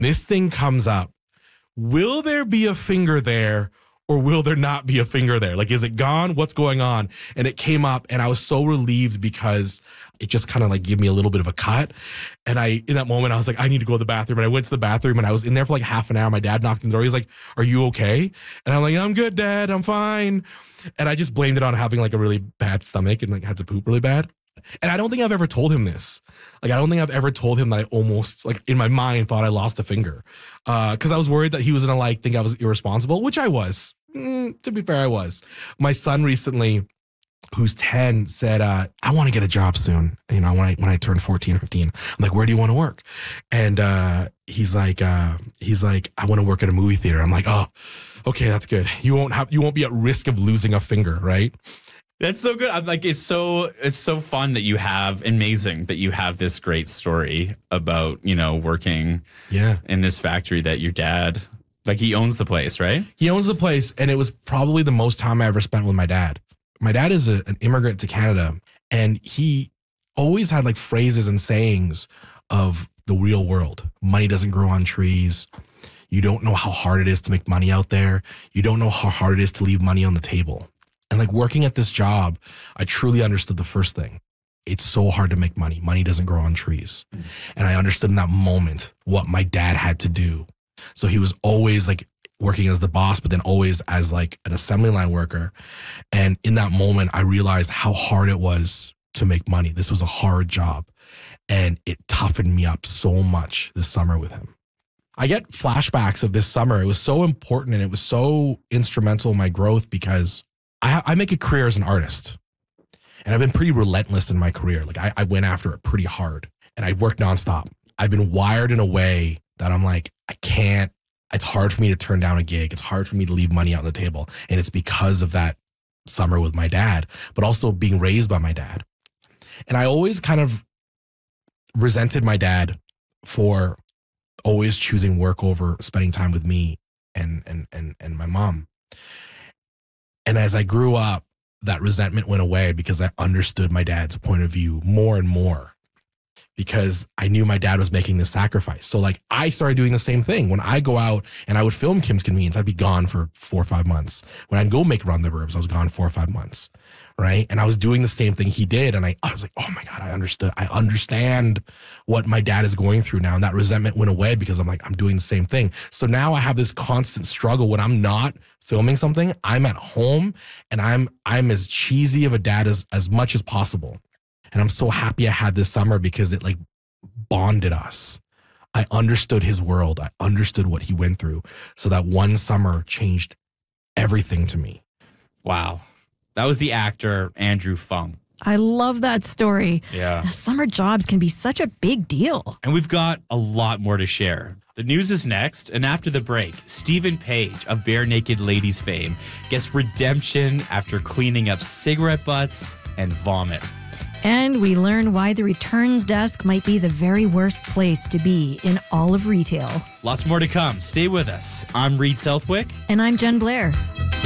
This thing comes up. Will there be a finger there or will there not be a finger there? Like, is it gone? What's going on? And it came up and I was so relieved because it just kind of like gave me a little bit of a cut. And in that moment, I was like, I need to go to the bathroom. And I went to the bathroom and I was in there for like half an hour. My dad knocked on the door. He's like, are you okay? And I'm like, I'm good, Dad. I'm fine. And I just blamed it on having like a really bad stomach and like had to poop really bad. And I don't think I've ever told him this. Like, I don't think I've ever told him that I almost, like, in my mind thought I lost a finger. Because I was worried that he was going to, like, think I was irresponsible, which I was. To be fair, I was. My son recently, who's 10, said, I want to get a job soon. You know, when I turn 14 or 15. I'm like, where do you want to work? And he's like, I want to work at a movie theater. I'm like, oh, okay, that's good. You won't be at risk of losing a finger, right? That's so good. I'm like, it's so fun that you have this great story about, you know, working in this factory that your dad, like, he owns the place, right? He owns the place. And it was probably the most time I ever spent with my dad. My dad is an immigrant to Canada, and he always had like phrases and sayings of the real world. Money doesn't grow on trees. You don't know how hard it is to make money out there. You don't know how hard it is to leave money on the table. And like working at this job, I truly understood the first thing. It's so hard to make money. Money doesn't grow on trees. And I understood in that moment what my dad had to do. So he was always like working as the boss, but then always as like an assembly line worker. And in that moment, I realized how hard it was to make money. This was a hard job. And it toughened me up so much this summer with him. I get flashbacks of this summer. It was so important and it was so instrumental in my growth because I make a career as an artist, and I've been pretty relentless in my career. Like I went after it pretty hard and I worked nonstop. I've been wired in a way that I'm like, it's hard for me to turn down a gig. It's hard for me to leave money out on the table. And it's because of that summer with my dad, but also being raised by my dad. And I always kind of resented my dad for always choosing work over spending time with me and my mom. And as I grew up, that resentment went away because I understood my dad's point of view more and more because I knew my dad was making this sacrifice. So like I started doing the same thing. When I go out and I would film Kim's Convenience, I'd be gone for 4 or 5 months. When I'd go make Run the Burbs, I was gone 4 or 5 months, right? And I was doing the same thing he did. And I was like, oh my God, I understand what my dad is going through now. And that resentment went away because I'm like, I'm doing the same thing. So now I have this constant struggle when I'm not filming something, I'm at home and I'm as cheesy of a dad as much as possible. And I'm so happy I had this summer because it like bonded us. I understood his world. I understood what he went through. So that one summer changed everything to me. Wow. That was the actor, Andrew Fung. I love that story. Yeah. Summer jobs can be such a big deal. And we've got a lot more to share. The news is next, and after the break, Stephen Page of Bare Naked Ladies fame gets redemption after cleaning up cigarette butts and vomit. And we learn why the returns desk might be the very worst place to be in all of retail. Lots more to come. Stay with us. I'm Reed Southwick. And I'm Jen Blair.